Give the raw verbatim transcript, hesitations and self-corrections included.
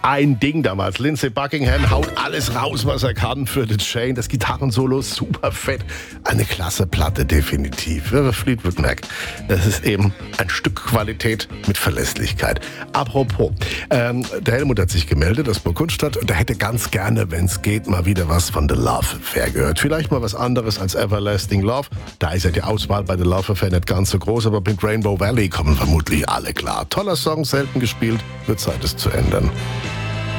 ein Ding damals. Lindsey Buckingham haut alles raus, was er kann für The Chain. Das Gitarrensolo super fett. Eine klasse Platte, definitiv. Für Fleetwood Mac. Das ist eben ein Stück Qualität mit Verlässlichkeit. Apropos, ähm, der Helmut hat sich gemeldet aus Burgkunstadt und er hätte ganz gerne, wenn es geht, mal wieder was von The Love Affair gehört. Vielleicht mal was anderes als Everlasting Love. Da ist ja die Auswahl bei The Love Affair nicht ganz so groß, aber mit Rainbow Valley kommen vermutlich alle klar. Toller Song, selten gespielt, wird Zeit, es zu ändern.